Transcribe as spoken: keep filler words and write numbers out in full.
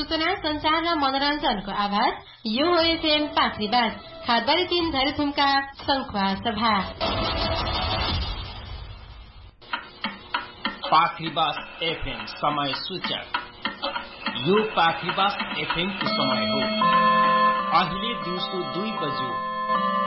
सूचना, संचार र मनोरञ्जनको आवाज। यो हो एफएम पाखरीबास खादबारी तीन धरेथुमका संखुवा सभा। पाखरीबास एफएम समय सूचक। यो पाखरीबास एफएम को समय हो अहिले दिउँसो दुई बज्यो